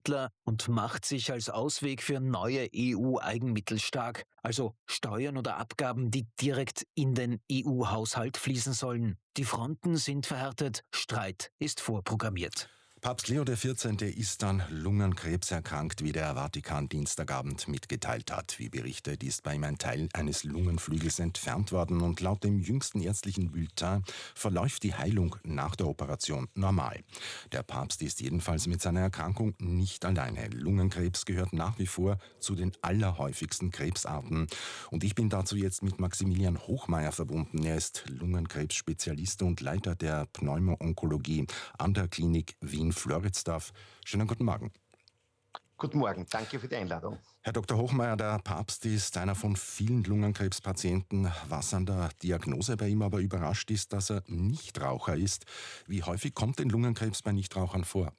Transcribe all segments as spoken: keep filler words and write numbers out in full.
Mittler und macht sich als Ausweg für neue E U-Eigenmittel stark, also Steuern oder Abgaben, die direkt in den E U-Haushalt fließen sollen. Die Fronten sind verhärtet, Streit ist vorprogrammiert. Papst Leo der vierzehnte ist an Lungenkrebs erkrankt, wie der Vatikan Dienstagabend mitgeteilt hat. Wie berichtet, ist bei ihm ein Teil eines Lungenflügels entfernt worden und laut dem jüngsten ärztlichen Bulletin verläuft die Heilung nach der Operation normal. Der Papst ist jedenfalls mit seiner Erkrankung nicht alleine. Lungenkrebs gehört nach wie vor zu den allerhäufigsten Krebsarten. Und ich bin dazu jetzt mit Maximilian Hochmeier verbunden. Er ist Lungenkrebs-Spezialist und Leiter der Pneumo-Onkologie an der Klinik Wien-Floridsdorf. Schönen guten Morgen. Guten Morgen, danke für die Einladung. Herr Doktor Hochmeier, der Papst ist einer von vielen Lungenkrebspatienten. Was an der Diagnose bei ihm aber überrascht ist, dass er Nichtraucher ist. Wie häufig kommt denn Lungenkrebs bei Nichtrauchern vor?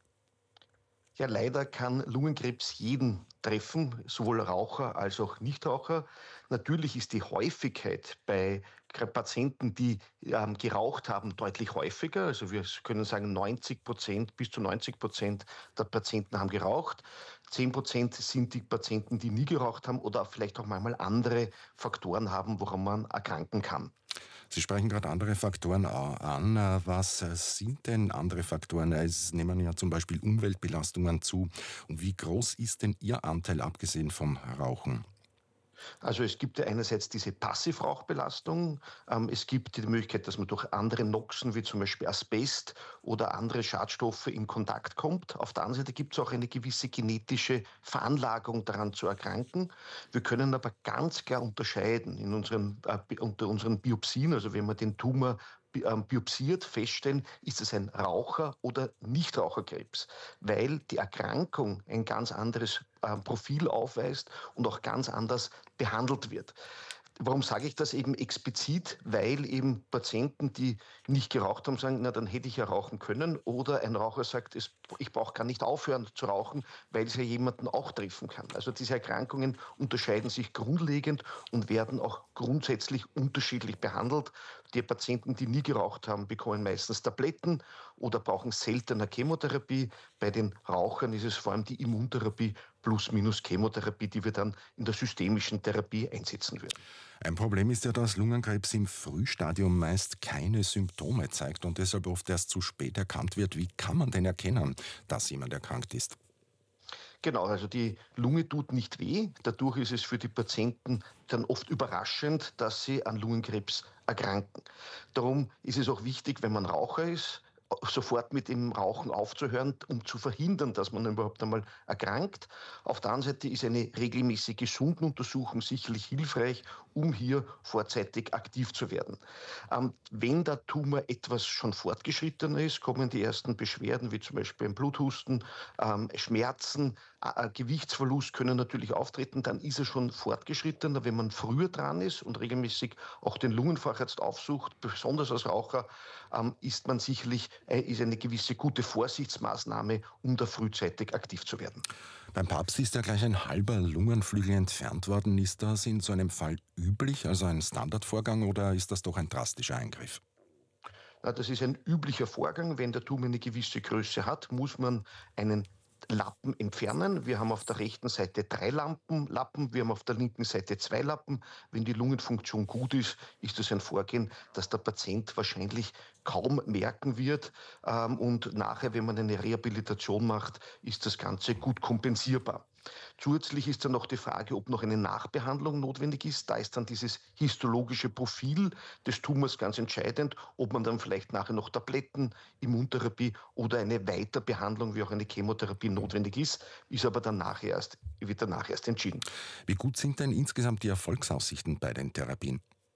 Ja, leider kann Lungenkrebs jeden treffen, sowohl Raucher als auch Nichtraucher. Natürlich ist die Häufigkeit bei Patienten, die ähm, geraucht haben, deutlich häufiger. Also wir können sagen, neunzig Prozent, bis zu neunzig Prozent der Patienten haben geraucht. zehn Prozent sind die Patienten, die nie geraucht haben oder vielleicht auch manchmal andere Faktoren haben, woran man erkranken kann. Sie sprechen gerade andere Faktoren an. Was sind denn andere Faktoren? Es nehmen ja zum Beispiel Umweltbelastungen zu. Und wie groß ist denn Ihr Anteil, abgesehen vom Rauchen? Also es gibt ja einerseits diese Passivrauchbelastung. Ähm, es gibt die Möglichkeit, dass man durch andere Noxen wie zum Beispiel Asbest oder andere Schadstoffe in Kontakt kommt. Auf der anderen Seite gibt es auch eine gewisse genetische Veranlagung daran zu erkranken. Wir können aber ganz klar unterscheiden in unseren, äh, unter unseren Biopsien, also wenn man den Tumor biopsiert, feststellen, ist es ein Raucher- oder Nichtraucherkrebs, weil die Erkrankung ein ganz anderes äh, Profil aufweist und auch ganz anders behandelt wird. Warum sage ich das eben explizit? Weil eben Patienten, die nicht geraucht haben, sagen, na dann hätte ich ja rauchen können. Oder ein Raucher sagt, es, ich brauche gar nicht aufhören zu rauchen, weil es ja jemanden auch treffen kann. Also diese Erkrankungen unterscheiden sich grundlegend und werden auch grundsätzlich unterschiedlich behandelt. Die Patienten, die nie geraucht haben, bekommen meistens Tabletten oder brauchen seltener Chemotherapie. Bei den Rauchern ist es vor allem die Immuntherapie plus minus Chemotherapie, die wir dann in der systemischen Therapie einsetzen würden. Ein Problem ist ja, dass Lungenkrebs im Frühstadium meist keine Symptome zeigt und deshalb oft erst zu spät erkannt wird. Wie kann man denn erkennen, dass jemand erkrankt ist? Genau, also die Lunge tut nicht weh. Dadurch ist es für die Patienten dann oft überraschend, dass sie an Lungenkrebs erkranken. Darum ist es auch wichtig, wenn man Raucher ist, sofort mit dem Rauchen aufzuhören, um zu verhindern, dass man überhaupt einmal erkrankt. Auf der anderen Seite ist eine regelmäßige Gesundenuntersuchung sicherlich hilfreich, um hier vorzeitig aktiv zu werden. Ähm, wenn der Tumor etwas schon fortgeschrittener ist, kommen die ersten Beschwerden, wie zum Beispiel ein Bluthusten, ähm, Schmerzen, äh, Gewichtsverlust können natürlich auftreten, dann ist er schon fortgeschrittener. Wenn man früher dran ist und regelmäßig auch den Lungenfacharzt aufsucht, besonders als Raucher, ähm, ist man sicherlich ist eine gewisse gute Vorsichtsmaßnahme, um da frühzeitig aktiv zu werden. Beim Papst ist ja gleich ein halber Lungenflügel entfernt worden. Ist das in so einem Fall üblich, also ein Standardvorgang, oder ist das doch ein drastischer Eingriff? Das ist ein üblicher Vorgang. Wenn der Tumor eine gewisse Größe hat, muss man einen Lappen entfernen. Wir haben auf der rechten Seite drei Lampen, Lappen, wir haben auf der linken Seite zwei Lappen. Wenn die Lungenfunktion gut ist, ist das ein Vorgehen, das der Patient wahrscheinlich kaum merken wird. Und nachher, wenn man eine Rehabilitation macht, ist das Ganze gut kompensierbar. Zusätzlich ist dann noch die Frage, ob noch eine Nachbehandlung notwendig ist. Da ist dann dieses histologische Profil des Tumors ganz entscheidend, ob man dann vielleicht nachher noch Tabletten, Immuntherapie oder eine Weiterbehandlung wie auch eine Chemotherapie notwendig ist, ist aber dann nachher erst, wird danach erst entschieden. Wie gut sind denn insgesamt die Erfolgsaussichten bei den Therapien?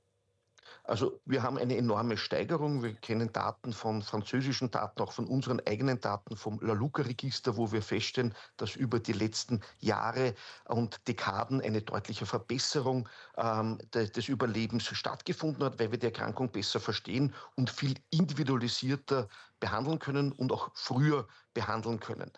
Also wir haben eine enorme Steigerung. Wir kennen Daten von französischen Daten, auch von unseren eigenen Daten vom La Luca-Register, wo wir feststellen, dass über die letzten Jahre und Dekaden eine deutliche Verbesserung ähm, de, des Überlebens stattgefunden hat, weil wir die Erkrankung besser verstehen und viel individualisierter behandeln können und auch früher behandeln können.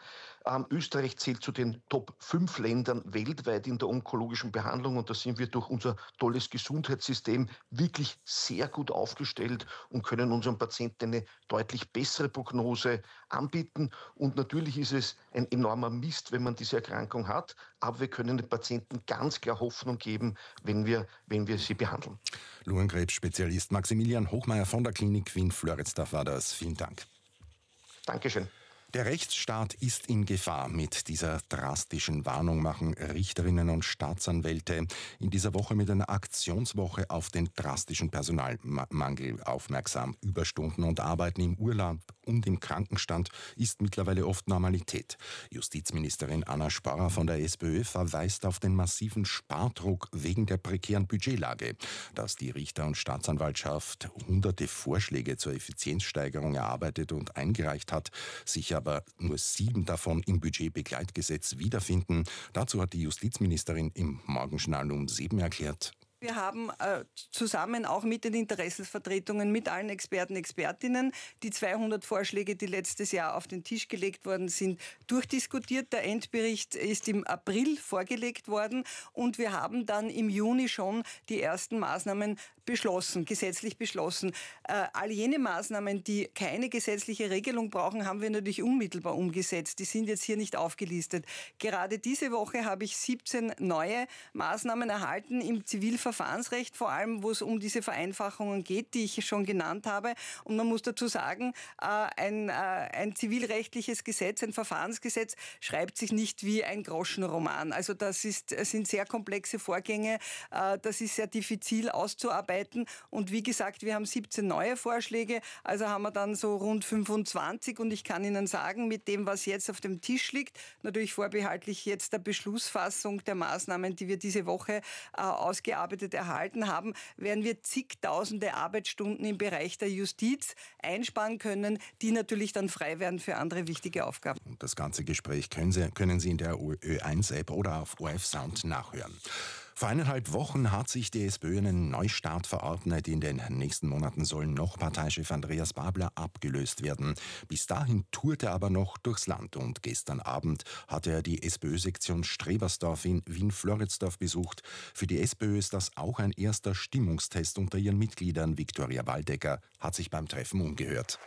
Ähm, Österreich zählt zu den Top fünf Ländern weltweit in der onkologischen Behandlung und da sind wir durch unser tolles Gesundheitssystem wirklich sehr gut aufgestellt und können unseren Patienten eine deutlich bessere Prognose anbieten. Und natürlich ist es ein enormer Mist, wenn man diese Erkrankung hat, aber wir können den Patienten ganz klar Hoffnung geben, wenn wir, wenn wir sie behandeln. Lungenkrebs-Spezialist Maximilian Hochmeier von der Klinik Wien-Floridsdorf war das. Vielen Dank. Dankeschön. Der Rechtsstaat ist in Gefahr. Mit dieser drastischen Warnung machen Richterinnen und Staatsanwälte in dieser Woche mit einer Aktionswoche auf den drastischen Personalmangel aufmerksam. Überstunden und Arbeiten im Urlaub und im Krankenstand ist mittlerweile oft Normalität. Justizministerin Anna Sporrer von der SPÖ verweist auf den massiven Spardruck wegen der prekären Budgetlage. Dass die Richter- und Staatsanwaltschaft hunderte Vorschläge zur Effizienzsteigerung erarbeitet und eingereicht hat, sich aber nur sieben davon im Budgetbegleitgesetz wiederfinden. Dazu hat die Justizministerin im Morgenjournal um sieben erklärt: Wir haben äh, zusammen auch mit den Interessensvertretungen, mit allen Experten, Expertinnen, die zweihundert Vorschläge, die letztes Jahr auf den Tisch gelegt worden sind, durchdiskutiert. Der Endbericht ist im April vorgelegt worden und wir haben dann im Juni schon die ersten Maßnahmen beschlossen, gesetzlich beschlossen. Äh, all jene Maßnahmen, die keine gesetzliche Regelung brauchen, haben wir natürlich unmittelbar umgesetzt. Die sind jetzt hier nicht aufgelistet. Gerade diese Woche habe ich siebzehn neue Maßnahmen erhalten im Zivilverfahrensrecht, vor allem wo es um diese Vereinfachungen geht, die ich schon genannt habe. Und man muss dazu sagen, äh, ein, äh, ein zivilrechtliches Gesetz, ein Verfahrensgesetz schreibt sich nicht wie ein Groschenroman. Also das ist, sind sehr komplexe Vorgänge, äh, das ist sehr diffizil auszuarbeiten. Und wie gesagt, wir haben siebzehn neue Vorschläge, also haben wir dann so rund fünfundzwanzig. Und ich kann Ihnen sagen, mit dem, was jetzt auf dem Tisch liegt, natürlich vorbehaltlich jetzt der Beschlussfassung der Maßnahmen, die wir diese Woche äh, ausgearbeitet erhalten haben, werden wir zigtausende Arbeitsstunden im Bereich der Justiz einsparen können, die natürlich dann frei werden für andere wichtige Aufgaben. Und das ganze Gespräch können Sie, können Sie in der Ö eins App oder auf O R F Sound nachhören. Vor eineinhalb Wochen hat sich die SPÖ einen Neustart verordnet. In den nächsten Monaten soll noch Parteichef Andreas Babler abgelöst werden. Bis dahin tourt er aber noch durchs Land. Und gestern Abend hat er die SPÖ-Sektion Strebersdorf in Wien-Floridsdorf besucht. Für die SPÖ ist das auch ein erster Stimmungstest unter ihren Mitgliedern. Viktoria Waldecker hat sich beim Treffen umgehört.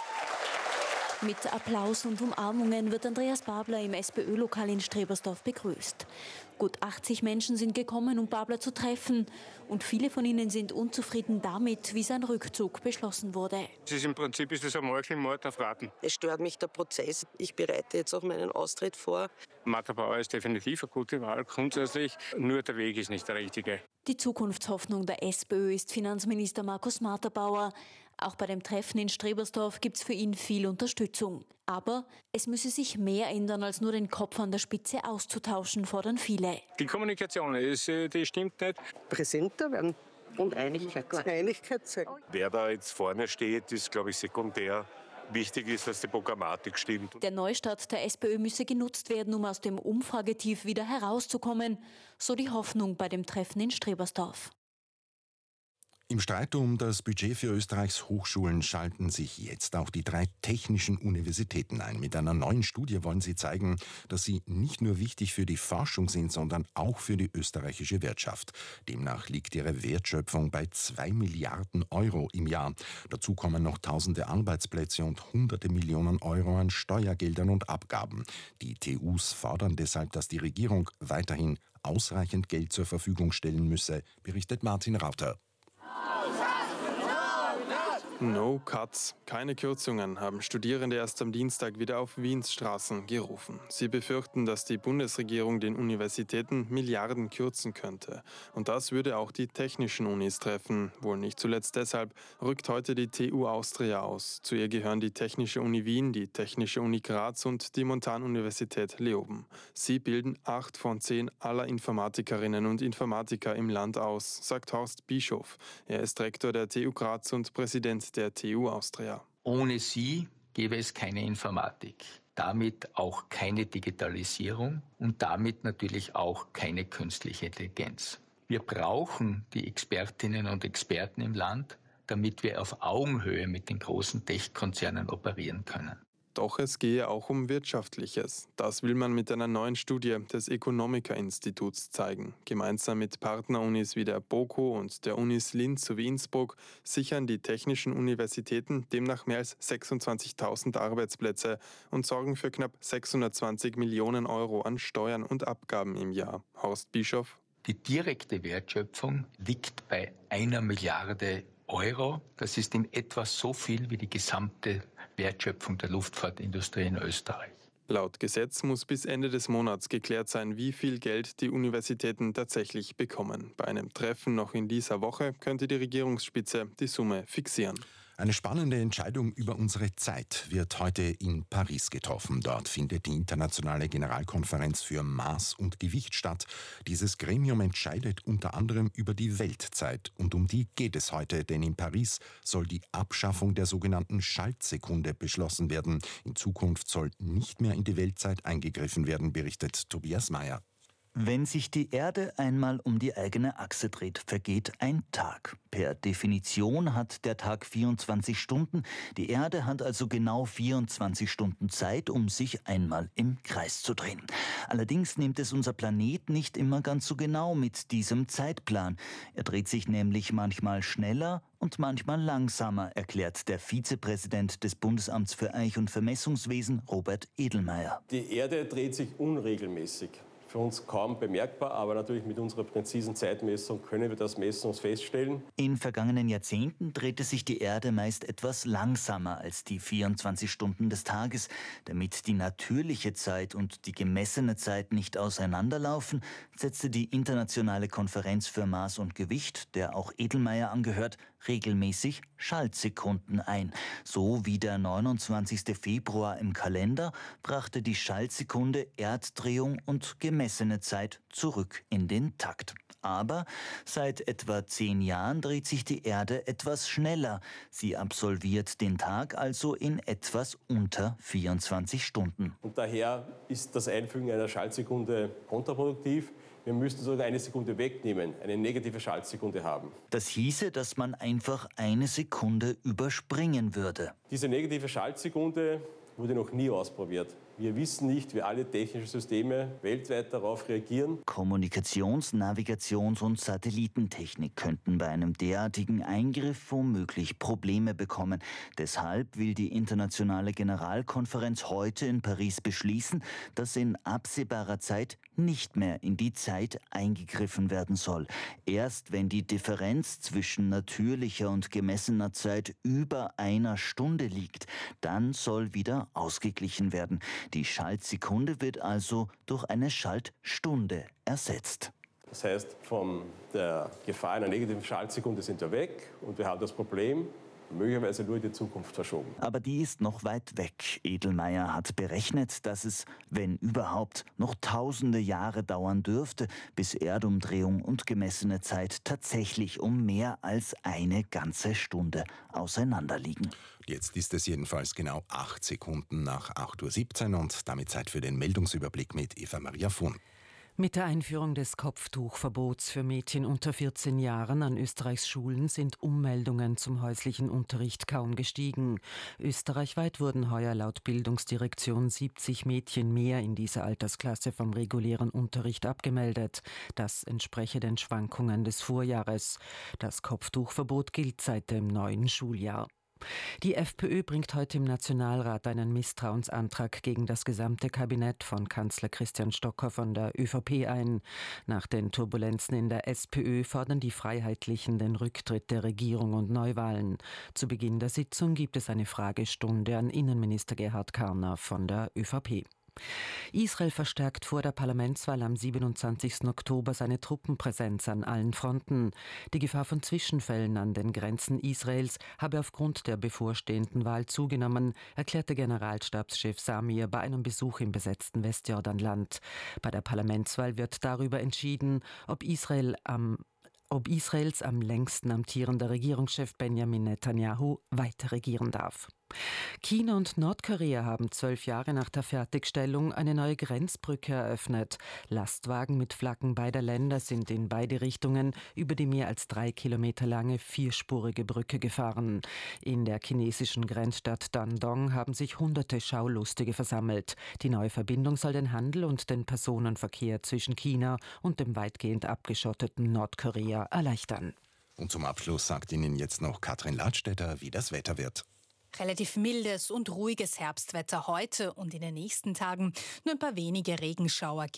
Mit Applaus und Umarmungen wird Andreas Babler im SPÖ-Lokal in Strebersdorf begrüßt. Gut achtzig Menschen sind gekommen, um Babler zu treffen. Und viele von ihnen sind unzufrieden damit, wie sein Rückzug beschlossen wurde. Es ist im Prinzip ist es ein Mord auf Raten. Es stört mich der Prozess. Ich bereite jetzt auch meinen Austritt vor. Martha Bauer ist definitiv eine gute Wahl, grundsätzlich. Nur der Weg ist nicht der richtige. Die Zukunftshoffnung der SPÖ ist Finanzminister Markus Martha-Bauer. Auch bei dem Treffen in Strebersdorf gibt es für ihn viel Unterstützung. Aber es müsse sich mehr ändern, als nur den Kopf an der Spitze auszutauschen, fordern viele. Die Kommunikation, ist, die stimmt nicht. Präsenter werden und Einigkeit, Einigkeit zeigen. Wer da jetzt vorne steht, ist, glaube ich, sekundär. Wichtig ist, dass die Programmatik stimmt. Der Neustart der SPÖ müsse genutzt werden, um aus dem Umfragetief wieder herauszukommen. So die Hoffnung bei dem Treffen in Strebersdorf. Im Streit um das Budget für Österreichs Hochschulen schalten sich jetzt auch die drei technischen Universitäten ein. Mit einer neuen Studie wollen sie zeigen, dass sie nicht nur wichtig für die Forschung sind, sondern auch für die österreichische Wirtschaft. Demnach liegt ihre Wertschöpfung bei zwei Milliarden Euro im Jahr. Dazu kommen noch tausende Arbeitsplätze und hunderte Millionen Euro an Steuergeldern und Abgaben. Die T Us fordern deshalb, dass die Regierung weiterhin ausreichend Geld zur Verfügung stellen müsse, berichtet Martin Rauter. No Cuts, keine Kürzungen, haben Studierende erst am Dienstag wieder auf Wiens Straßen gerufen. Sie befürchten, dass die Bundesregierung den Universitäten Milliarden kürzen könnte. Und das würde auch die technischen Unis treffen. Wohl nicht zuletzt deshalb rückt heute die T U Austria aus. Zu ihr gehören die Technische Uni Wien, die Technische Uni Graz und die Montanuniversität Leoben. Sie bilden acht von zehn aller Informatikerinnen und Informatiker im Land aus, sagt Horst Bischof. Er ist Rektor der T U Graz und Präsident der T U Austria. Ohne sie gäbe es keine Informatik, damit auch keine Digitalisierung und damit natürlich auch keine künstliche Intelligenz. Wir brauchen die Expertinnen und Experten im Land, damit wir auf Augenhöhe mit den großen Tech-Konzernen operieren können. Doch es gehe auch um Wirtschaftliches. Das will man mit einer neuen Studie des Economica-Instituts zeigen. Gemeinsam mit Partnerunis wie der BOKU und der Unis Linz sowie Innsbruck sichern die technischen Universitäten demnach mehr als sechsundzwanzigtausend Arbeitsplätze und sorgen für knapp sechshundertzwanzig Millionen Euro an Steuern und Abgaben im Jahr. Horst Bischof. Die direkte Wertschöpfung liegt bei einer Milliarde Euro. Das ist in etwa so viel wie die gesamte Wertschöpfung der Luftfahrtindustrie in Österreich. Laut Gesetz muss bis Ende des Monats geklärt sein, wie viel Geld die Universitäten tatsächlich bekommen. Bei einem Treffen noch in dieser Woche könnte die Regierungsspitze die Summe fixieren. Eine spannende Entscheidung über unsere Zeit wird heute in Paris getroffen. Dort findet die internationale Generalkonferenz für Maß und Gewicht statt. Dieses Gremium entscheidet unter anderem über die Weltzeit. Und um die geht es heute, denn in Paris soll die Abschaffung der sogenannten Schaltsekunde beschlossen werden. In Zukunft soll nicht mehr in die Weltzeit eingegriffen werden, berichtet Tobias Mayer. Wenn sich die Erde einmal um die eigene Achse dreht, vergeht ein Tag. Per Definition hat der Tag vierundzwanzig Stunden. Die Erde hat also genau vierundzwanzig Stunden Zeit, um sich einmal im Kreis zu drehen. Allerdings nimmt es unser Planet nicht immer ganz so genau mit diesem Zeitplan. Er dreht sich nämlich manchmal schneller und manchmal langsamer, erklärt der Vizepräsident des Bundesamts für Eich- und Vermessungswesen, Robert Edelmeier. Die Erde dreht sich unregelmäßig. Für uns kaum bemerkbar, aber natürlich mit unserer präzisen Zeitmessung können wir das messen und feststellen. In vergangenen Jahrzehnten drehte sich die Erde meist etwas langsamer als die vierundzwanzig Stunden des Tages. Damit die natürliche Zeit und die gemessene Zeit nicht auseinanderlaufen, setzte die Internationale Konferenz für Maß und Gewicht, der auch Edelmeier angehört, regelmäßig Schaltsekunden ein. So wie der neunundzwanzigste Februar im Kalender brachte die Schaltsekunde Erddrehung und gemessene Zeit zurück in den Takt. Aber seit etwa zehn Jahren dreht sich die Erde etwas schneller. Sie absolviert den Tag also in etwas unter vierundzwanzig Stunden. Und daher ist das Einfügen einer Schaltsekunde kontraproduktiv. Wir müssten sogar eine Sekunde wegnehmen, eine negative Schaltsekunde haben. Das hieße, dass man einfach eine Sekunde überspringen würde. Diese negative Schaltsekunde wurde noch nie ausprobiert. Wir wissen nicht, wie alle technischen Systeme weltweit darauf reagieren. Kommunikations-, Navigations- und Satellitentechnik könnten bei einem derartigen Eingriff womöglich Probleme bekommen. Deshalb will die internationale Generalkonferenz heute in Paris beschließen, dass in absehbarer Zeit nicht mehr in die Zeit eingegriffen werden soll. Erst wenn die Differenz zwischen natürlicher und gemessener Zeit über einer Stunde liegt, dann soll wieder ausgeglichen werden. Die Schaltsekunde wird also durch eine Schaltstunde ersetzt. Das heißt, von der Gefahr einer negativen Schaltsekunde sind wir weg und wir haben das Problem möglicherweise nur in die Zukunft verschoben. Aber die ist noch weit weg. Edelmeier hat berechnet, dass es, wenn überhaupt, noch tausende Jahre dauern dürfte, bis Erdumdrehung und gemessene Zeit tatsächlich um mehr als eine ganze Stunde auseinanderliegen. Jetzt ist es jedenfalls genau acht Sekunden nach acht Uhr siebzehn und damit Zeit für den Meldungsüberblick mit Eva Maria Fuhn. Mit der Einführung des Kopftuchverbots für Mädchen unter vierzehn Jahren an Österreichs Schulen sind Ummeldungen zum häuslichen Unterricht kaum gestiegen. Österreichweit wurden heuer laut Bildungsdirektion siebzig Mädchen mehr in dieser Altersklasse vom regulären Unterricht abgemeldet. Das entspreche den Schwankungen des Vorjahres. Das Kopftuchverbot gilt seit dem neuen Schuljahr. Die FPÖ bringt heute im Nationalrat einen Misstrauensantrag gegen das gesamte Kabinett von Kanzler Christian Stocker von der ÖVP ein. Nach den Turbulenzen in der SPÖ fordern die Freiheitlichen den Rücktritt der Regierung und Neuwahlen. Zu Beginn der Sitzung gibt es eine Fragestunde an Innenminister Gerhard Karner von der ÖVP. Israel verstärkt vor der Parlamentswahl am siebenundzwanzigsten Oktober seine Truppenpräsenz an allen Fronten. Die Gefahr von Zwischenfällen an den Grenzen Israels habe aufgrund der bevorstehenden Wahl zugenommen, erklärte Generalstabschef Samir bei einem Besuch im besetzten Westjordanland. Bei der Parlamentswahl wird darüber entschieden, ob Israel am ob Israels am längsten amtierender Regierungschef Benjamin Netanyahu weiter regieren darf. China und Nordkorea haben zwölf Jahre nach der Fertigstellung eine neue Grenzbrücke eröffnet. Lastwagen mit Flaggen beider Länder sind in beide Richtungen über die mehr als drei Kilometer lange vierspurige Brücke gefahren. In der chinesischen Grenzstadt Dandong haben sich hunderte Schaulustige versammelt. Die neue Verbindung soll den Handel und den Personenverkehr zwischen China und dem weitgehend abgeschotteten Nordkorea erleichtern. Und zum Abschluss sagt Ihnen jetzt noch Katrin Ladstätter, wie das Wetter wird. Relativ mildes und ruhiges Herbstwetter heute und in den nächsten Tagen. Nur ein paar wenige Regenschauer